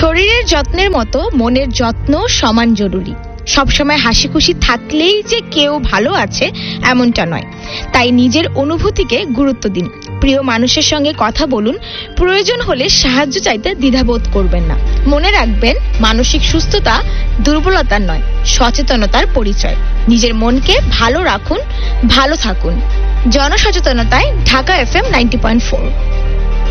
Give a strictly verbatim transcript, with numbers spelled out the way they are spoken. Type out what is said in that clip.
শরীরের যত্নের মতো মনের যত্ন সমান জরুরি। সবসময় হাসি খুশি থাকলেই যে কেউ ভালো আছে এমনটা নয়। তাই নিজের অনুভূতিকে গুরুত্ব দিন, প্রিয় মানুষের সঙ্গে কথা বলুন, প্রয়োজন হলে সাহায্য চাইতে দ্বিধাবোধ করবেন না। মনে রাখবেন, মানসিক সুস্থতা দুর্বলতার নয়, সচেতনতার পরিচয়। নিজের মনকে ভালো রাখুন, ভালো থাকুন। জনসচেতনতায় Dhaka F M ninety point four.